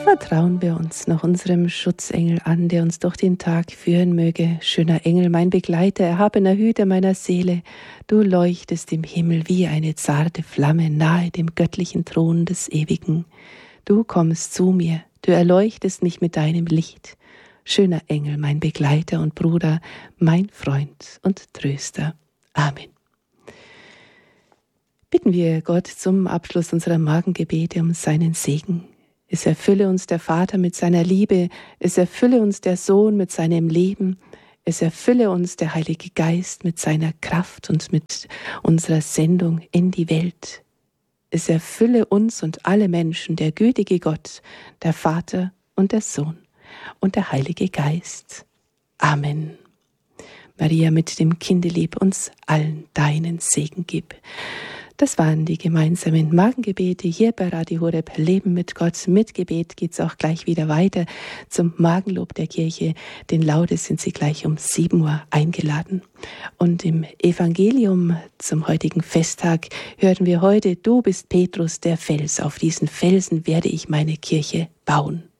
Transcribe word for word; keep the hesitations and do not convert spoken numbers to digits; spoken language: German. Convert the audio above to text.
Vertrauen wir uns noch unserem Schutzengel an, der uns durch den Tag führen möge. Schöner Engel, mein Begleiter, erhabener Hüter meiner Seele, du leuchtest im Himmel wie eine zarte Flamme nahe dem göttlichen Thron des Ewigen. Du kommst zu mir, du erleuchtest mich mit deinem Licht. Schöner Engel, mein Begleiter und Bruder, mein Freund und Tröster. Amen. Bitten wir Gott zum Abschluss unserer Morgengebete um seinen Segen. Es erfülle uns der Vater mit seiner Liebe, es erfülle uns der Sohn mit seinem Leben, es erfülle uns der Heilige Geist mit seiner Kraft und mit unserer Sendung in die Welt. Es erfülle uns und alle Menschen der gütige Gott, der Vater und der Sohn und der Heilige Geist. Amen. Maria, mit dem Kindelieb uns allen deinen Segen gib. Das waren die gemeinsamen Morgengebete hier bei Radio Horeb, Leben mit Gott. Mit Gebet geht's auch gleich wieder weiter zum Morgenlob der Kirche. Den Laudes sind Sie gleich um sieben Uhr eingeladen. Und im Evangelium zum heutigen Festtag hörten wir heute: Du bist Petrus, der Fels. Auf diesen Felsen werde ich meine Kirche bauen.